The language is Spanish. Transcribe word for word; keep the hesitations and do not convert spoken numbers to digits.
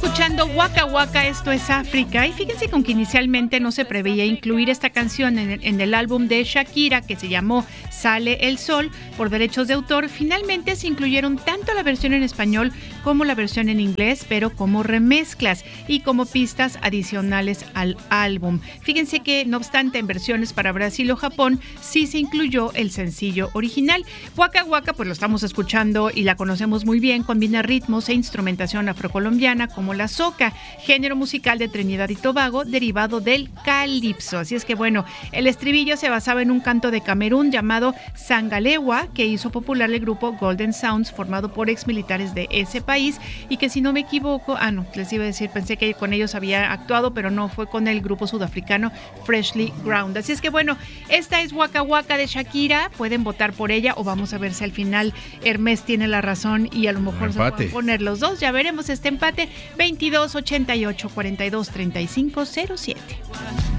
escuchando Waka Waka, esto es África, y fíjense con que inicialmente no se preveía incluir esta canción en el, en el álbum de Shakira que se llamó Sale el Sol por derechos de autor. Finalmente se incluyeron tanto la versión en español como la versión en inglés, pero como remezclas y como pistas adicionales al álbum. Fíjense que no obstante en versiones para Brasil o Japón sí se incluyó el sencillo original. Waka Waka pues lo estamos escuchando y la conocemos muy bien, combina ritmos e instrumentación afrocolombiana como la soca, género musical de Trinidad y Tobago derivado del calipso. Así es que bueno, el estribillo se basaba en un canto de Camerún llamado Sangalewa, que hizo popular el grupo Golden Sounds, formado por exmilitares de ese país, y que si no me equivoco, ah no, les iba a decir, pensé que con ellos había actuado, pero no, fue con el grupo sudafricano Freshly Ground. Así es que bueno, esta es Waka Waka de Shakira, pueden votar por ella o vamos a ver si al final Hermes tiene la razón y a lo mejor se pueden poner los dos, ya veremos este empate. Veintidós ochenta y ocho cuarenta y dos treinta y cinco cero siete.